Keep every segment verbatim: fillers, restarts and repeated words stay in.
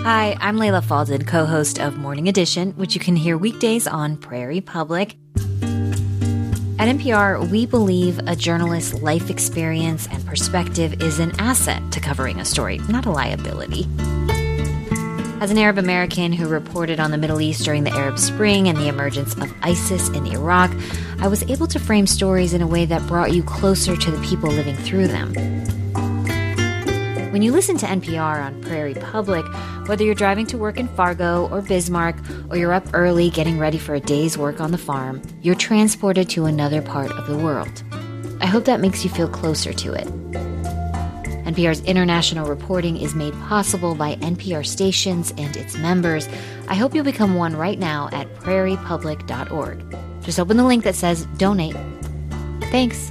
Hi, I'm Layla Falden, co-host of Morning Edition, which you can hear weekdays on Prairie Public. At N P R, we believe a journalist's life experience and perspective is an asset to covering a story, not a liability. As an Arab American who reported on the Middle East during the Arab Spring and the emergence of ISIS in Iraq, I was able to frame stories in a way that brought you closer to the people living through them. When you listen to N P R on Prairie Public, whether you're driving to work in Fargo or Bismarck, or you're up early getting ready for a day's work on the farm, you're transported to another part of the world. I hope that makes you feel closer to it. N P R's international reporting is made possible by N P R stations and its members. I hope you'll become one right now at prairie public dot org. Just open the link that says donate. Thanks.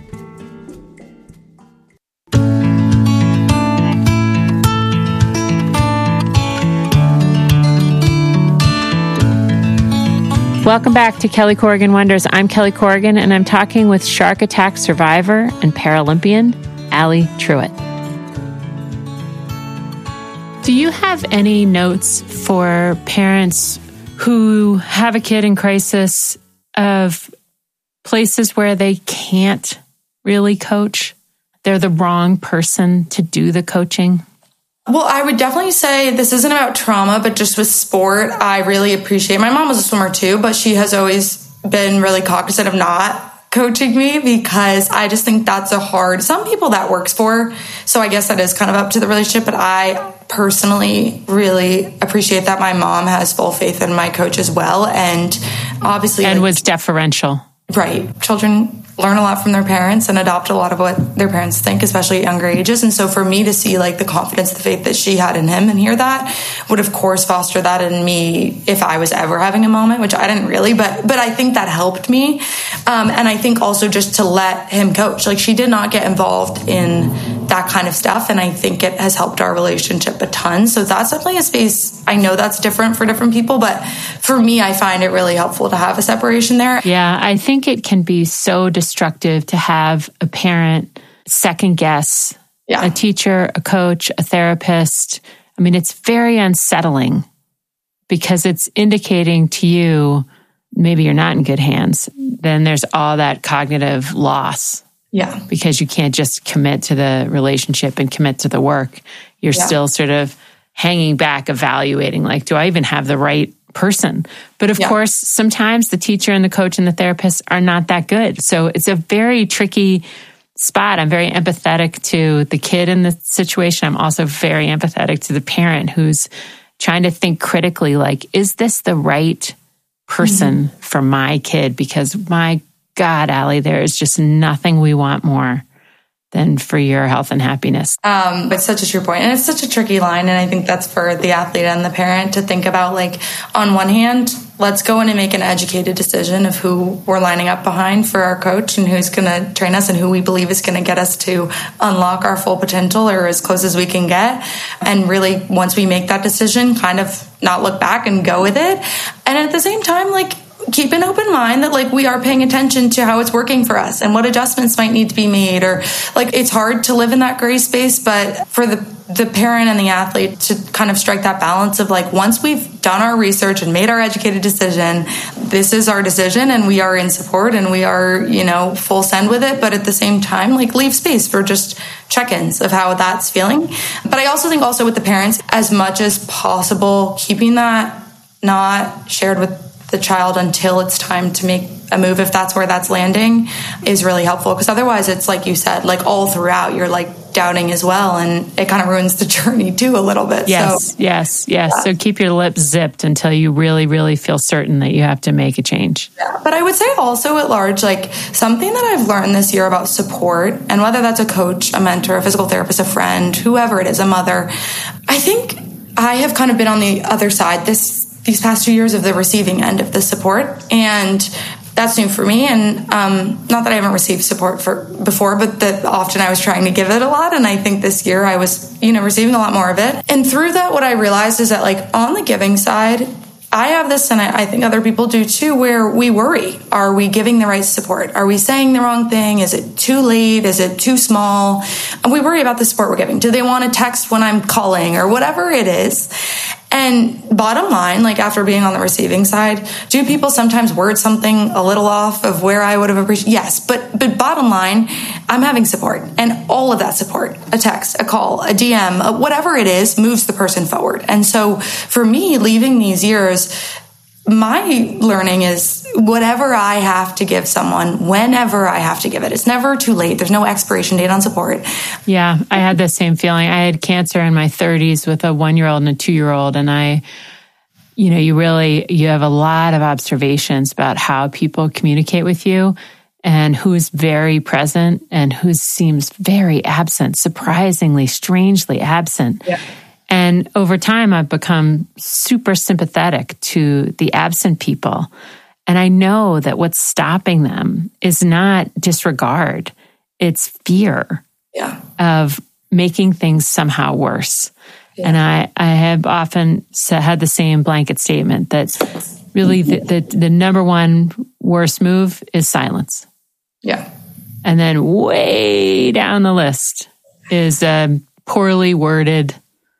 Welcome back to Kelly Corrigan Wonders. I'm Kelly Corrigan, and I'm talking with shark attack survivor and Paralympian Allie Truitt. Do you have any notes for parents who have a kid in crisis of places where they can't really coach? They're the wrong person to do the coaching? Well, I would definitely say this isn't about trauma, but just with sport, I really appreciate, my mom was a swimmer too, but she has always been really cognizant of not coaching me because I just think that's a hard, some people that works for. So I guess that is kind of up to the relationship, but I personally really appreciate that my mom has full faith in my coach as well. And obviously, and like, was deferential. Right. Children learn a lot from their parents and adopt a lot of what their parents think, especially at younger ages. And so for me to see like the confidence, the faith that she had in him and hear that would of course foster that in me if I was ever having a moment, which I didn't really, but, but I think that helped me. Um, and I think also just to let him coach, like she did not get involved in that kind of stuff. And I think it has helped our relationship a ton. So that's definitely a space. I know that's different for different people, but for me, I find it really helpful to have a separation there. Yeah. I think it can be so destructive to have a parent second guess yeah. a teacher, a coach, a therapist. I mean, it's very unsettling because it's indicating to you maybe you're not in good hands. Then there's all that cognitive loss. Yeah. Because you can't just commit to the relationship and commit to the work. You're yeah. still sort of hanging back, evaluating, like, do I even have the right person? But of yeah. course, sometimes the teacher and the coach and the therapist are not that good. So it's a very tricky spot. I'm very empathetic to the kid in the situation. I'm also very empathetic to the parent who's trying to think critically, like, is this the right person mm-hmm. for my kid? Because my God, Allie, there is just nothing we want more than for your health and happiness. Um, it's such a true point. And it's such a tricky line. And I think that's for the athlete and the parent to think about, like, on one hand, let's go in and make an educated decision of who we're lining up behind for our coach and who's going to train us and who we believe is going to get us to unlock our full potential or as close as we can get. And really, once we make that decision, kind of not look back and go with it. And at the same time, like, keep an open mind that, like, we are paying attention to how it's working for us and what adjustments might need to be made. Or, like, it's hard to live in that gray space, but for the the parent and the athlete to kind of strike that balance of, like, once we've done our research and made our educated decision, this is our decision and we are in support and we are, you know, full send with it. But at the same time, like, leave space for just check-ins of how that's feeling. But I also think also with the parents, as much as possible, keeping that not shared with the child until it's time to make a move, if that's where that's landing, is really helpful. Because otherwise it's like you said, like, all throughout you're like doubting as well, and it kind of ruins the journey too a little bit. Yes, so, yes, yes. Yeah. So keep your lips zipped until you really, really feel certain that you have to make a change. Yeah. But I would say also at large, like, something that I've learned this year about support, and whether that's a coach, a mentor, a physical therapist, a friend, whoever it is, a mother, I think I have kind of been on the other side this these past two years of the receiving end of the support. And that's new for me. And um, not that I haven't received support for before, but that often I was trying to give it a lot. And I think this year I was, you know, receiving a lot more of it. And through that, what I realized is that, like, on the giving side, I have this, and I, I think other people do too, where we worry. Are we giving the right support? Are we saying the wrong thing? Is it too late? Is it too small? And we worry about the support we're giving. Do they want to text when I'm calling or whatever it is? And bottom line, like after being on the receiving side, do people sometimes word something a little off of where I would have appreciated? Yes. But, but bottom line, I'm having support, and all of that support, a text, a call, a D M, a whatever it is, moves the person forward. And so for me, leaving these years, my learning is whatever I have to give someone, whenever I have to give it. It's never too late. There's no expiration date on support. Yeah, I had the same feeling. I had cancer in my thirties with a one-year-old and a two-year-old. And I, you know, you really, you have a lot of observations about how people communicate with you and who's very present and who seems very absent, surprisingly, strangely absent. Yeah. And over time, I've become super sympathetic to the absent people. And I know that what's stopping them is not disregard. It's fear yeah. of making things somehow worse. Yeah. And I, I have often had the same blanket statement that really the, the, the number one worst move is silence. Yeah. And then way down the list is a poorly worded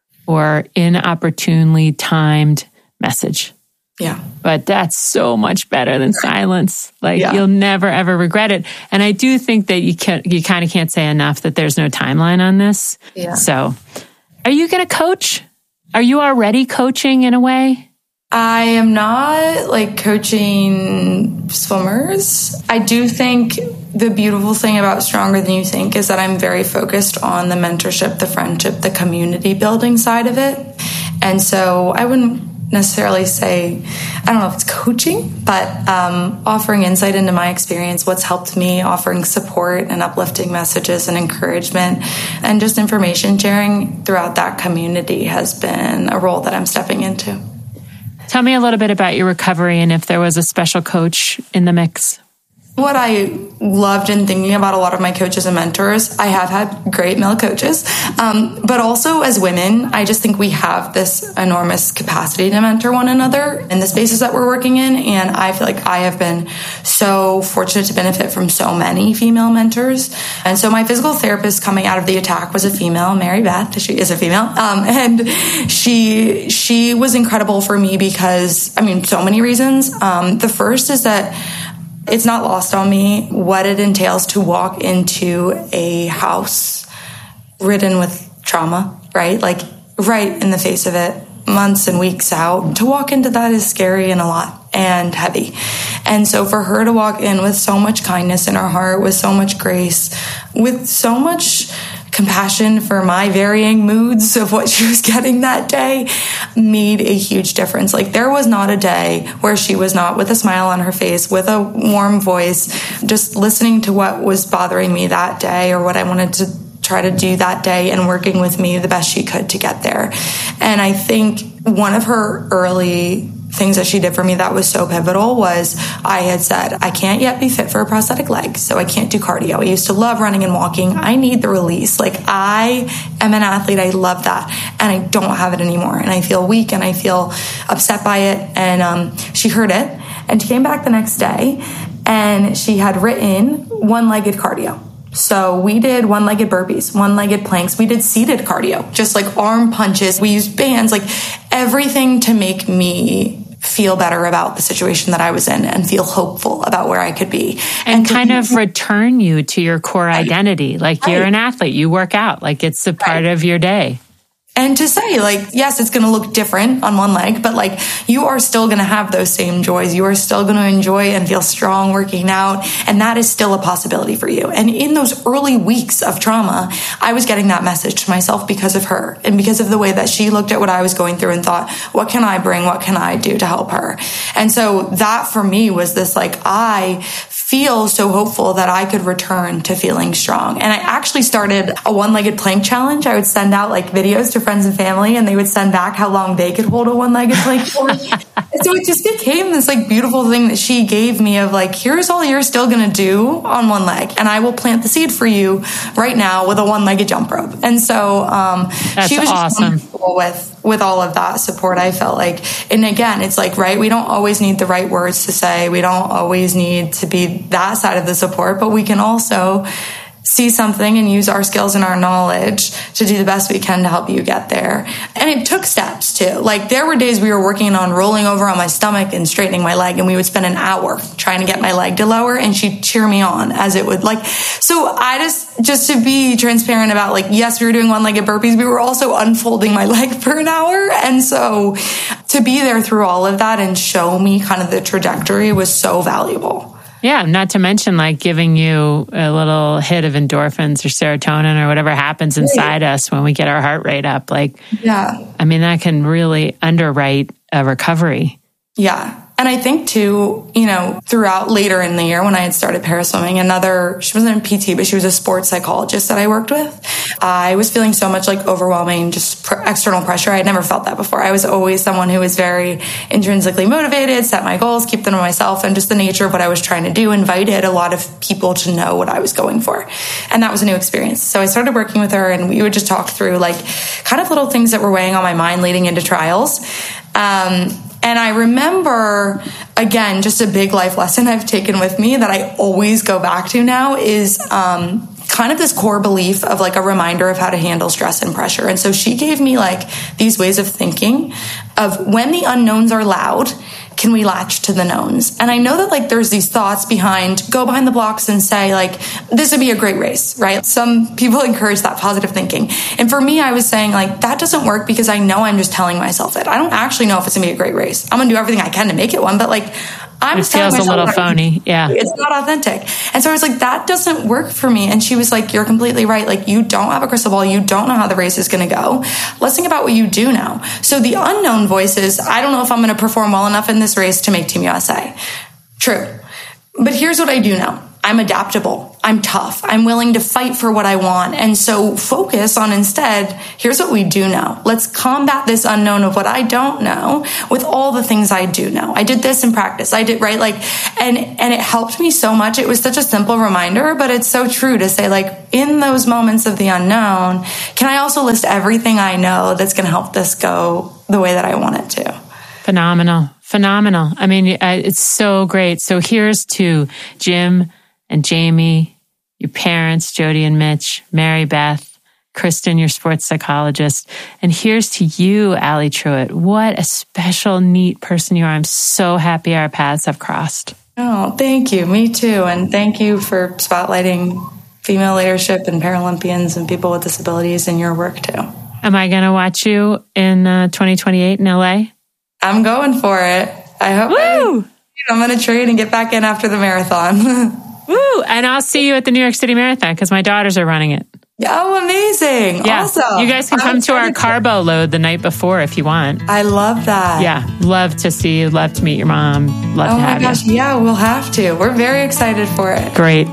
or inopportunely timed message. Yeah. But that's so much better than silence. Like yeah. you'll never, ever regret it. And I do think that you can you kind of can't say enough that there's no timeline on this. Yeah. So are you going to coach? Are you already coaching in a way? I am not like coaching swimmers. I do think the beautiful thing about Stronger Than You Think is that I'm very focused on the mentorship, the friendship, the community building side of it. And so I wouldn't necessarily say, I don't know if it's coaching, but um, offering insight into my experience, what's helped me, offering support and uplifting messages and encouragement, and just information sharing throughout that community has been a role that I'm stepping into. Tell me a little bit about your recovery and if there was a special coach in the mix. What I loved in thinking about a lot of my coaches and mentors, I have had great male coaches, um, but also as women, I just think we have this enormous capacity to mentor one another in the spaces that we're working in. And I feel like I have been so fortunate to benefit from so many female mentors. And so my physical therapist coming out of the attack was a female, Mary Beth. She is a female. Um, and she, she was incredible for me because, I mean, so many reasons. Um, the first is that it's not lost on me what it entails to walk into a house ridden with trauma, right? Like right in the face of it, months and weeks out. To walk into that is scary and a lot and heavy. And so for her to walk in with so much kindness in her heart, with so much grace, with so much compassion for my varying moods of what she was getting that day made a huge difference. Like there was not a day where she was not with a smile on her face, with a warm voice, just listening to what was bothering me that day or what I wanted to try to do that day and working with me the best she could to get there. And I think one of her early things that she did for me that was so pivotal was I had said, I can't yet be fit for a prosthetic leg, so I can't do cardio. I used to love running and walking. I need the release. Like I am an athlete. I love that. And I don't have it anymore. And I feel weak and I feel upset by it. And um, she heard it and she came back the next day and she had written one-legged cardio. So we did one-legged burpees, one-legged planks. We did seated cardio, just like arm punches. We used bands, like everything to make me feel better about the situation that I was in and feel hopeful about where I could be. And, and kind of return you to your core identity. Like you're an athlete, you work out, like it's a part of your day. And to say, like, yes, it's going to look different on one leg, but like you are still going to have those same joys. You are still going to enjoy and feel strong working out. And that is still a possibility for you. And in those early weeks of trauma, I was getting that message to myself because of her and because of the way that she looked at what I was going through and thought, what can I bring? What can I do to help her? And so that for me was this, like, I feel so hopeful that I could return to feeling strong. And I actually started a one-legged plank challenge. I would send out like videos to friends and family and they would send back how long they could hold a one-legged plank for. So it just became this like beautiful thing that she gave me of like, here's all you're still going to do on one leg. And I will plant the seed for you right now with a one-legged jump rope. And so um, That's she was just awesome. wonderful with with all of that support. I felt like, and again, it's like, right, we don't always need the right words to say. We don't always need to be that side of the support, but we can also see something and use our skills and our knowledge to do the best we can to help you get there. And it took steps too. Like there were days we were working on rolling over on my stomach and straightening my leg, and we would spend an hour trying to get my leg to lower, and she'd cheer me on as it would like, so I just, just to be transparent about like, yes, we were doing one-legged burpees. We were also unfolding my leg for an hour. And so to be there through all of that and show me kind of the trajectory was so valuable. Yeah, not to mention like giving you a little hit of endorphins or serotonin or whatever happens inside right. us when we get our heart rate up. Like, yeah, I mean, that can really underwrite a recovery. Yeah. And I think too, you know, throughout later in the year when I had started paraswimming, another, she wasn't a P T, but she was a sports psychologist that I worked with. I was feeling so much like overwhelming, just pr- external pressure. I had never felt that before. I was always someone who was very intrinsically motivated, set my goals, keep them to myself, and just the nature of what I was trying to do invited a lot of people to know what I was going for. And that was a new experience. So I started working with her, and we would just talk through like kind of little things that were weighing on my mind leading into trials. Um, And I remember, again, just a big life lesson I've taken with me that I always go back to now is um, kind of this core belief of like a reminder of how to handle stress and pressure. And so she gave me like these ways of thinking of when the unknowns are loud, can we latch to the knowns? And I know that like there's these thoughts behind go behind the blocks and say like, this would be a great race, right? Some people encourage that positive thinking. And for me, I was saying like, that doesn't work because I know I'm just telling myself it. I don't actually know if it's gonna be a great race. I'm gonna do everything I can to make it one, but like, I'm it feels a little phony. Yeah. It's not authentic. And so I was like, that doesn't work for me. And she was like, you're completely right. Like you don't have a crystal ball. You don't know how the race is going to go. Let's think about what you do know. So the unknown voices, I don't know if I'm going to perform well enough in this race to make Team U S A. True. But here's what I do know. I'm adaptable. I'm tough. I'm willing to fight for what I want. And so focus on instead, here's what we do know. Let's combat this unknown of what I don't know with all the things I do know. I did this in practice. I did, right? Like, and, and it helped me so much. It was such a simple reminder, but it's so true to say like, in those moments of the unknown, can I also list everything I know that's going to help this go the way that I want it to? Phenomenal. Phenomenal. I mean, it's so great. So here's to Jim and Jamie, your parents, Jody and Mitch, Mary Beth, Kristen, your sports psychologist. And here's to you, Allie Truitt. What a special, neat person you are. I'm so happy our paths have crossed. Oh, thank you. Me too. And thank you for spotlighting female leadership and Paralympians and people with disabilities in your work too. Am I going to watch you in uh, twenty twenty-eight in L A? I'm going for it. I hope Woo! I, I'm going to train and get back in after the marathon. Woo! And I'll see you at the New York City Marathon because my daughters are running it. Oh, amazing. Yeah. Awesome. You guys can come to our carbo load the night before if you want. I love that. Yeah. Love to see you. Love to meet your mom. Love oh to have my gosh. you. Yeah, we'll have to. We're very excited for it. Great.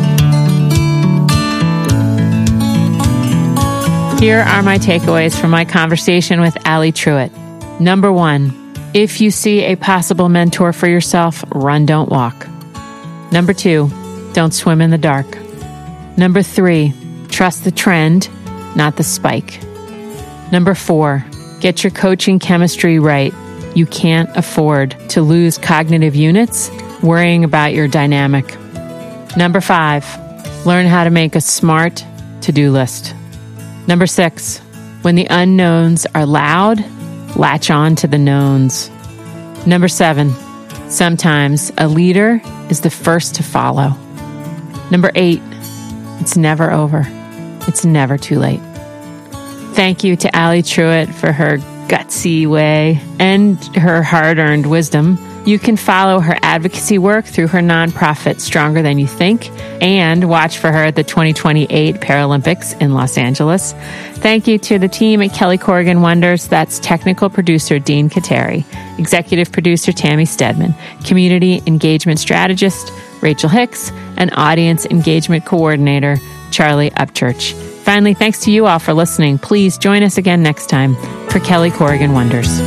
Here are my takeaways from my conversation with Allie Truitt. Number one, if you see a possible mentor for yourself, run, don't walk. Number two, don't swim in the dark. Number three, trust the trend, not the spike. Number four, get your coaching chemistry right. You can't afford to lose cognitive units worrying about your dynamic. Number five, learn how to make a smart to-do list. Number six, when the unknowns are loud, latch on to the knowns. Number seven, sometimes a leader is the first to follow. Number eight, it's never over. It's never too late. Thank you to Allie Truitt for her gutsy way and her hard-earned wisdom. You can follow her advocacy work through her nonprofit Stronger Than You Think and watch for her at the twenty twenty-eight Paralympics in Los Angeles. Thank you to the team at Kelly Corrigan Wonders. That's technical producer Dean Kateri, executive producer Tammy Stedman, community engagement strategist Rachel Hicks, and audience engagement coordinator Charlie Upchurch. Finally, thanks to you all for listening. Please join us again next time for Kelly Corrigan Wonders.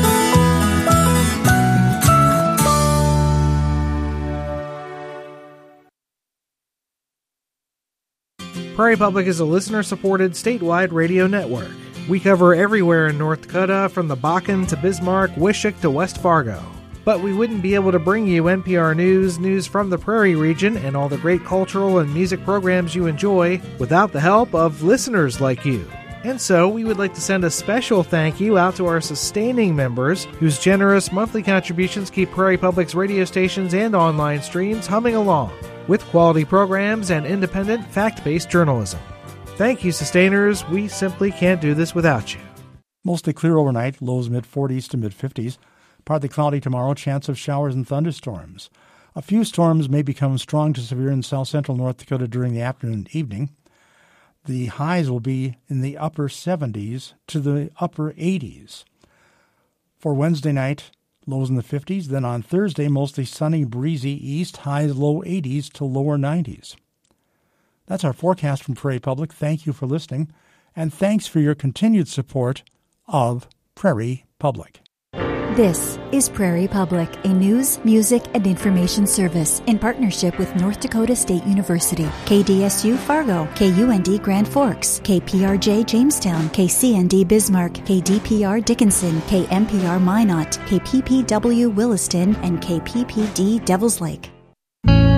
Prairie Public is a listener-supported statewide radio network. We cover everywhere in North Dakota, from the Bakken to Bismarck, Wishick to West Fargo. But we wouldn't be able to bring you N P R News, news from the Prairie region, and all the great cultural and music programs you enjoy without the help of listeners like you. And so we would like to send a special thank you out to our sustaining members whose generous monthly contributions keep Prairie Public's radio stations and online streams humming along with quality programs and independent, fact-based journalism. Thank you, sustainers. We simply can't do this without you. Mostly clear overnight, lows mid-forties to mid-fifties. Partly cloudy tomorrow, chance of showers and thunderstorms. A few storms may become strong to severe in south-central North Dakota during the afternoon and evening. The highs will be in the upper seventies to the upper eighties. For Wednesday night, lows in the fifties. Then on Thursday, mostly sunny, breezy east, highs low eighties to lower nineties. That's our forecast from Prairie Public. Thank you for listening, and thanks for your continued support of Prairie Public. This is Prairie Public, a news, music, and information service in partnership with North Dakota State University, K D S U Fargo, K U N D Grand Forks, K P R J Jamestown, K C N D Bismarck, K D P R Dickinson, K M P R Minot, K P P W Williston, and K P P D Devils Lake.